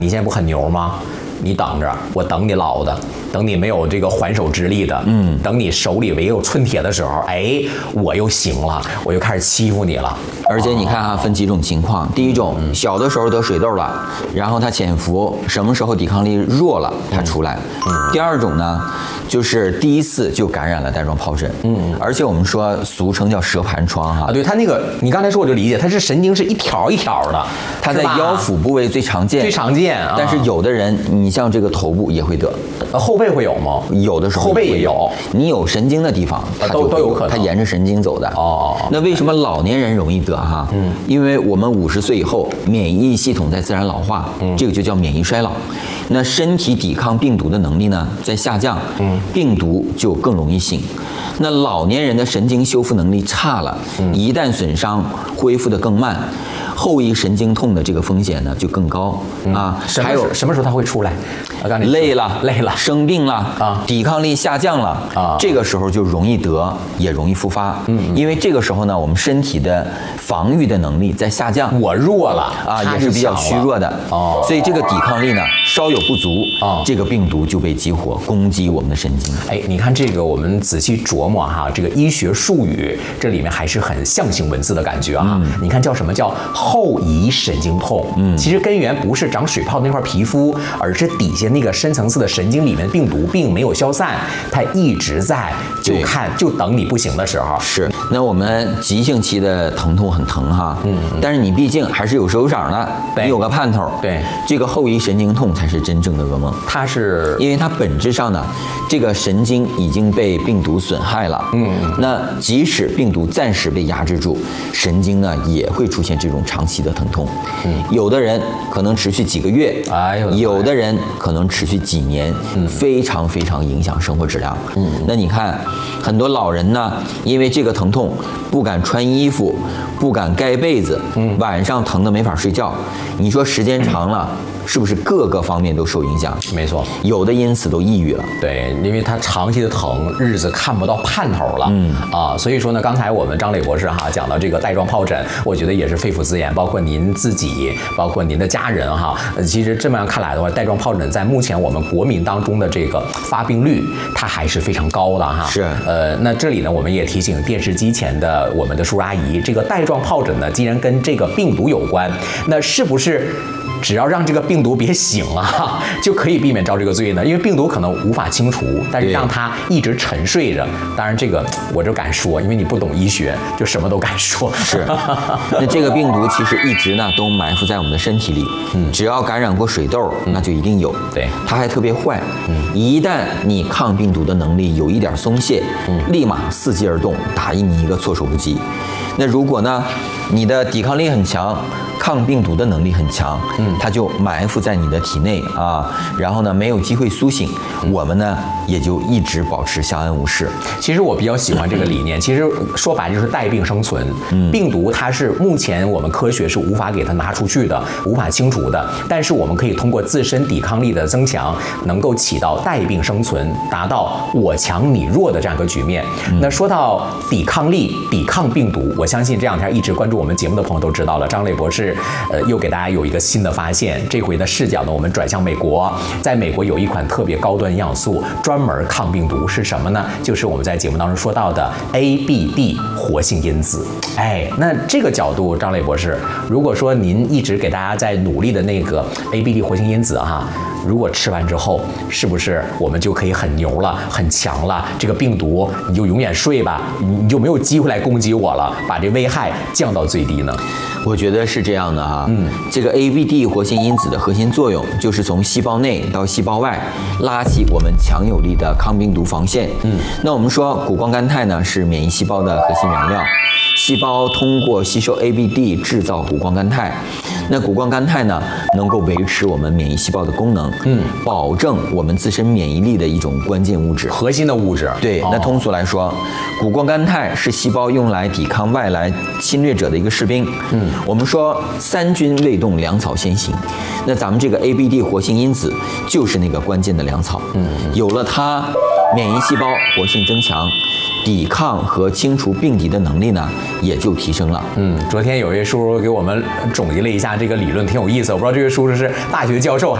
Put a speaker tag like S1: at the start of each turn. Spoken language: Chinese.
S1: 你现在不很牛吗？你等着，我等你老的，等你没有这个还手之力的，等你手里唯有寸铁的时候，哎，我又行了，我又开始欺负你了。
S2: 而且你看哈，分几种情况。第一种，小的时候得水痘了，然后他潜伏，什么时候抵抗力弱了，他出来。第二种呢，就是第一次就感染了带状疱疹。而且我们说俗称叫蛇盘疮哈。
S1: 啊，对，它那个你刚才说我就理解，它是神经是一条一条的，
S2: 它在腰腹部位最常见，
S1: 最常见啊。
S2: 但是有的人，你像这个头部也会得，
S1: 后背会有吗？
S2: 有的时候
S1: 后背也有。
S2: 你有神经的地方，它
S1: 都有可能，
S2: 它沿着神经走的。
S1: 哦。
S2: 那为什么老年人容易得哈？因为我们50岁以后，免疫系统在自然老化，这个就叫免疫衰老。那身体抵抗病毒的能力呢在下降，病毒就更容易醒。那老年人的神经修复能力差了，一旦损伤，恢复得更慢。后遗神经痛的这个风险呢就更高啊。
S1: 还有什么时候它会出来？
S2: 累了，生病了
S1: 啊，
S2: 抵抗力下降了啊，这个时候就容易得，也容易复发。因为这个时候呢，我们身体的防御的能力在下降，
S1: 我弱了
S2: 啊，也是比较虚弱的哦，所以这个抵抗力呢稍有不足啊，这个病毒就被激活，攻击我们的神经。
S1: 哎，你看这个，我们仔细琢磨哈，这个医学术语这里面还是很象形文字的感觉啊。你看叫什么叫后遗神经痛？其实根源不是长水泡的那块皮肤，而是底下那个深层次的神经里面的病毒并没有消散，它一直在，就等你不行的时候。
S2: 是，那我们急性期的疼痛很疼哈，但是你毕竟还是有收场的，你有个盼头。
S1: 对，
S2: 这个后遗神经痛才是真正的噩梦。
S1: 它是
S2: 因为它本质上呢，这个神经已经被病毒损害了。那即使病毒暂时被压制住，神经呢也会出现这种长期的疼痛。有的人可能持续几个月，有的人可能持续几年，非常非常影响生活质量。那你看，很多老人呢，因为这个疼痛不敢穿衣服，不敢盖被子，晚上疼得没法睡觉。你说时间长了，是不是各个方面都受影响？
S1: 没错，
S2: 有的因此都抑郁了。
S1: 对，因为他长期的疼，日子看不到盼头了。所以说呢，刚才我们张磊博士哈讲到这个带状疱疹，我觉得也是肺腑之言，包括您自己，包括您的家人哈。其实这么样看来的话，带状疱疹在目前我们国民当中的这个发病率，它还是非常高的哈。
S2: 是。
S1: 那这里呢，我们也提醒电视机前的我们的叔叔阿姨，这个带状疱疹呢，既然跟这个病毒有关，那是不是只要让这个病毒别醒了，就可以避免遭这个罪呢？因为病毒可能无法清除，但是让它一直沉睡着。当然，这个我就敢说，因为你不懂医学，就什么都敢说。
S2: 是，那这个病毒其实一直呢都埋伏在我们的身体里。只要感染过水痘，那就一定有。
S1: 对，
S2: 它还特别坏。一旦你抗病毒的能力有一点松懈，立马伺机而动，打赢你一个措手不及。那如果呢，你的抵抗力很强，抗病毒的能力很强，它就埋伏在你的体内啊，然后呢没有机会苏醒，我们呢也就一直保持相安无事。
S1: 其实我比较喜欢这个理念，其实说白了就是带病生存。病毒它是目前我们科学是无法给它拿出去的，无法清除的，但是我们可以通过自身抵抗力的增强，能够起到带病生存，达到我强你弱的这样一个局面。那说到抵抗力，抵抗病毒，我相信这两天一直关注我们节目的朋友都知道了，张磊博士又给大家有一个新的发现。这回的视角呢，我们转向美国，在美国有一款特别高端营养素专门抗病毒，是什么呢？就是我们在节目当中说到的 ABD 活性因子。那这个角度，张磊博士，如果说您一直给大家在努力的那个 ABD 活性因子哈，如果吃完之后，是不是我们就可以很牛了、很强了？这个病毒你就永远睡吧，你就没有机会来攻击我了，把这危害降到最低呢？
S2: 我觉得是这样的哈。这个 ABD 活性因子的核心作用就是从细胞内到细胞外拉起我们强有力的抗病毒防线。那我们说谷胱甘肽呢是免疫细胞的核心原料，细胞通过吸收 ABD 制造谷胱甘肽。那谷胱甘肽呢，能够维持我们免疫细胞的功能，保证我们自身免疫力的一种关键物质，
S1: 核心的物质。
S2: 对，那通俗来说，谷胱甘肽是细胞用来抵抗外来侵略者的一个士兵。我们说三军未动，粮草先行。那咱们这个 ABD 活性因子就是那个关键的粮草。有了它，免疫细胞活性增强， 抵抗和清除病敌的能力呢也就提升了。
S1: 昨天有一位叔叔给我们总结了一下这个理论，挺有意思。我不知道这位叔叔是大学教授